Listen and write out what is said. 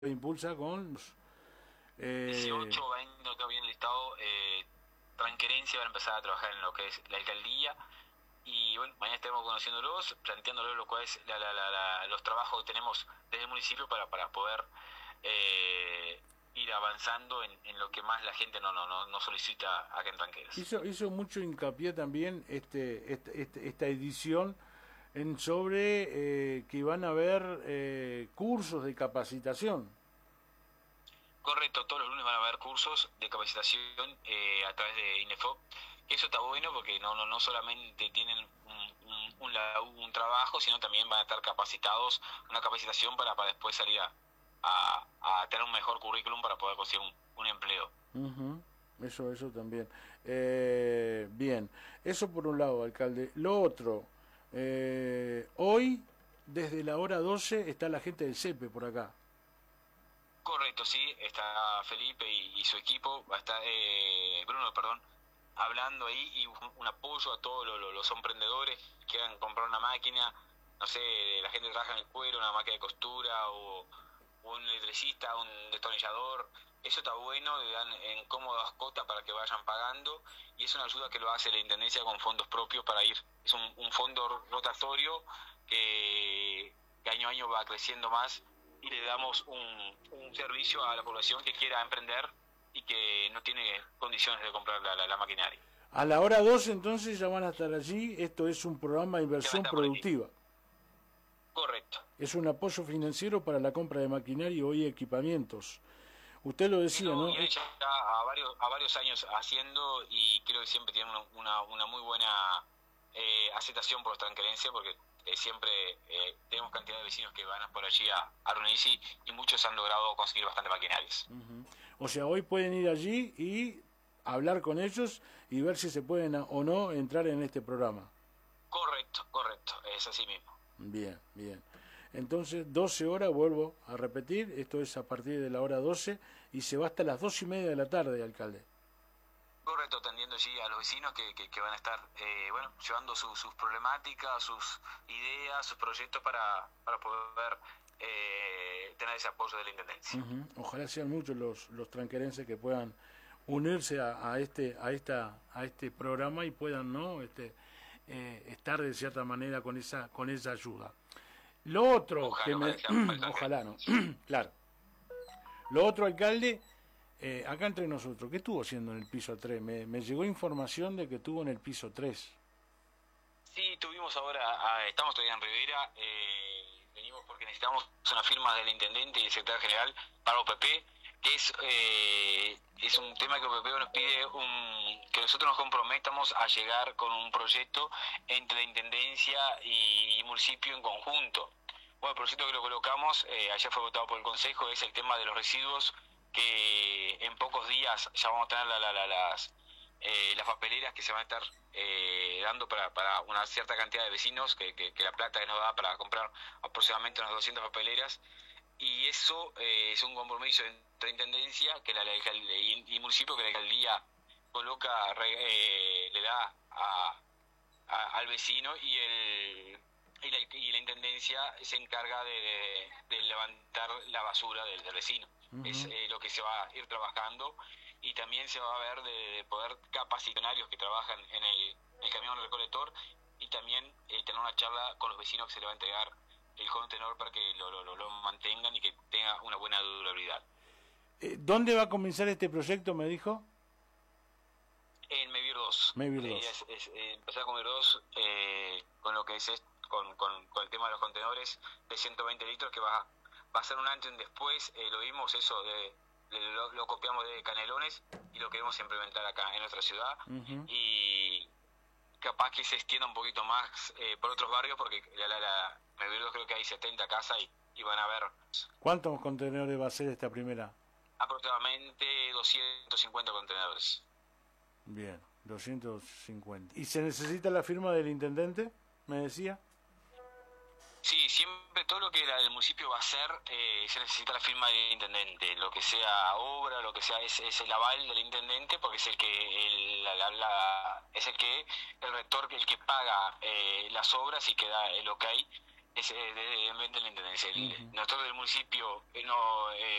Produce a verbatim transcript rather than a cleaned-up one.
impulsa con eh, dieciocho, veinte, no tengo bien listado. eh, Tranquerencia va a empezar a trabajar en lo que es la alcaldía y bueno, mañana estaremos conociéndolos, planteándoles lo cual es la, la, la, la, los trabajos que tenemos desde el municipio para, para poder eh, ir avanzando en, en lo que más la gente no no no, no solicita acá en Tranqueras. Hizo, hizo mucho hincapié también este, este, este esta edición en sobre eh, que van a haber eh, cursos de capacitación. Correcto, todos los lunes van a haber cursos de capacitación eh, a través de INEFOP. Eso está bueno porque no no no solamente tienen un, un, un, un trabajo, sino también van a estar capacitados, una capacitación para, para después salir a, a, a tener un mejor currículum para poder conseguir un, un empleo. Uh-huh. Eso, eso también. Eh, bien, eso por un lado, alcalde. Lo otro, eh, hoy, desde la hora doce, está la gente del CEPE por acá. Correcto, sí, está Felipe y, y su equipo, va a estar eh, Bruno, perdón, hablando ahí y un, un apoyo a todos los, los, los emprendedores que quieran comprar una máquina, no sé, la gente que trabaja en el cuero, una máquina de costura o un electricista, un destornillador. Eso está bueno, le dan en cómodas cuotas para que vayan pagando y es una ayuda que lo hace la Intendencia con fondos propios para ir. Es un, un fondo rotatorio que, que año a año va creciendo más y le damos un, un servicio a la población que quiera emprender y que no tiene condiciones de comprar la, la, la maquinaria. A la hora doce entonces ya van a estar allí. Esto es un programa de inversión productiva. Correcto. Es un apoyo financiero para la compra de maquinaria y equipamientos. Usted lo decía, no, ¿no? Y ya a varios, a varios años haciendo y creo que siempre tiene una, una, una muy buena eh, aceptación por nuestra creencia porque eh, siempre eh, tenemos cantidad de vecinos que van por allí a, a reunirse y, y muchos han logrado conseguir bastante maquinarias. Uh-huh. O sea, hoy pueden ir allí y hablar con ellos y ver si se pueden o no entrar en este programa. Correcto, correcto, es así mismo. Bien, bien. Entonces, doce horas, vuelvo a repetir, esto es a partir de la hora doce y se va hasta las dos y media de la tarde, alcalde. Correcto, atendiendo allí a los vecinos que, que, que van a estar eh, bueno, llevando su, sus problemáticas, sus ideas, sus proyectos para, para poder eh, tener ese apoyo de la Intendencia. Uh-huh. Ojalá sean muchos los, los tranquerenses que puedan unirse a, a este a esta a este programa y puedan no este eh, estar de cierta manera con esa con esa ayuda. Lo otro ojalá, que me ojalá, ojalá no claro lo otro, alcalde, eh, acá entre nosotros, ¿qué estuvo haciendo en el piso tres? Me, me llegó información de que estuvo en el piso tres. Sí, tuvimos ahora, ah, estamos todavía en Rivera, eh, venimos porque necesitamos una firma del intendente y del secretario general para O P P, que es eh, es un tema que O P P nos pide un, que nosotros nos comprometamos a llegar con un proyecto entre la intendencia y, y municipio en conjunto. Bueno, el proyecto que lo colocamos, eh, ayer fue votado por el Consejo, es el tema de los residuos, que en pocos días ya vamos a tener la, la, la, las eh, las papeleras que se van a estar eh, dando para, para una cierta cantidad de vecinos, que, que, que la plata que nos da para comprar aproximadamente unas doscientas papeleras. Y eso eh, es un compromiso entre Intendencia que la, la, y, y municipio que la alcaldía coloca, eh, le da a, a, al vecino y el y la, y la Intendencia se encarga de, de, de levantar la basura del, del vecino. Uh-huh. Es eh, lo que se va a ir trabajando y también se va a ver de, de poder capacitanarios que trabajan en el, en el camión recolector y también eh, tener una charla con los vecinos que se le va a entregar el contenedor para que lo, lo, lo mantengan y que tenga una buena durabilidad. Eh, ¿Dónde va a comenzar este proyecto, me dijo? En Mevir dos. Mevir dos. Es, es, es, empezar con Mevir dos, eh, con lo que es esto, con, con, con el tema de los contenedores de ciento veinte litros, que va, va a ser un antes y un después. Eh, lo vimos eso, de, de, lo, lo copiamos de Canelones y lo queremos implementar acá en nuestra ciudad. Uh-huh. Y capaz que se extienda un poquito más eh, por otros barrios, porque la, la, la creo que hay setenta casas y, y van a ver. ¿Cuántos contenedores va a ser esta primera? Aproximadamente doscientos cincuenta contenedores. Bien, doscientos cincuenta. ¿Y se necesita la firma del intendente, me decía? Sí, siempre todo lo que el municipio va a hacer eh, se necesita la firma del intendente, lo que sea obra, lo que sea es, es el aval del intendente, porque es el que el, la, la, la, es el que el rector el que paga eh, las obras y que da el ok es eh, de, de, de la Intendencia. El, Uh-huh. Nosotros del municipio eh, no... Eh,